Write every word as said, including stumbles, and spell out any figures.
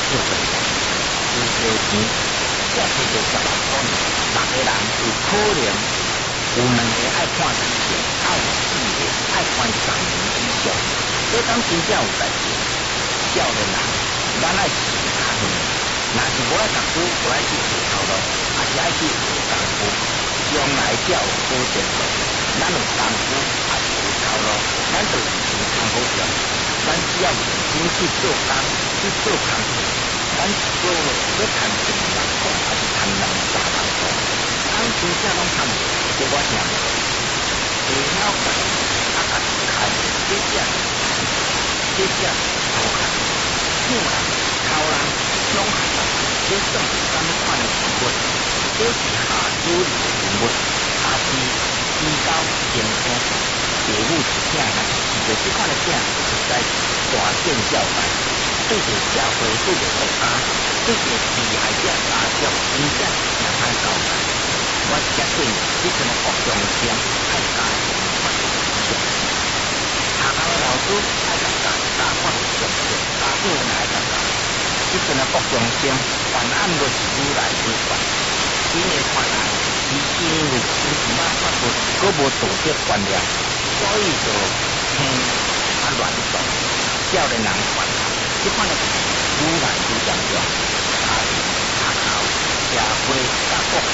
做做钱，有烧钱，这是就十万块，六个人有可能有两个爱判死刑，啊有四个爱判三年以上，这当真正有代志。少年人，咱爱试下去，若是无爱读书，就爱去学头路，也是爱去学功夫，将来才有好前途。咱有功夫，也是有头路，咱就认真通好用。咱只要认真去做工，去做工课，咱一个月要赚一万块，还是赚两三万块，咱真正拢赚唔到。结果啥？会晓干，啊，家己开，这只，这只好看。抢人、偷人、拢学人，这算是怎款的人物？这是下主流的人物，也是依高健康、父母一请人，是着这款的请，实在是大见教诲。对着社会，对着国家，对着被害者家属，真正是真歹交代。我绝对这阵的国中生爱加强法律知识，学校的老师爱甲大大法律常识。家长来甲教，即阵的国中生犯案率是愈来愈悬，因为犯案是因为因什么法律佫无道德观念，所以就轻啊乱动，少年人犯案，即款的愈来愈严重，家庭、学校、社会、甲国。